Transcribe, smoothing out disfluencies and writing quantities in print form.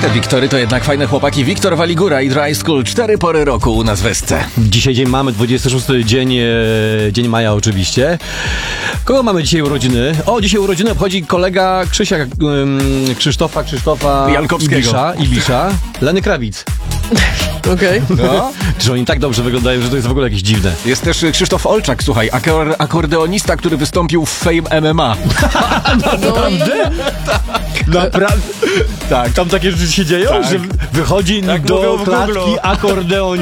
Te Wiktory to jednak fajne chłopaki. Wiktor Waligura i Dry School. 4 pory roku u nas w Esce. Dzisiaj dzień mamy, 26 dzień maja oczywiście. Kogo mamy dzisiaj urodziny? O, dzisiaj urodziny obchodzi kolega Krzysia, Krzysztofa Jankowskiego. Ibisza, Leny Krawic. Okej. No. Że oni tak dobrze wyglądają, że to jest w ogóle jakieś dziwne. Jest też Krzysztof Olczak, słuchaj, akordeonista, który wystąpił w Fame MMA. Naprawdę? Naprawdę? Tak. Tam takie rzeczy się dzieją, Tak. że wychodzi Tak do mówią w klatki Google'u. akordeon.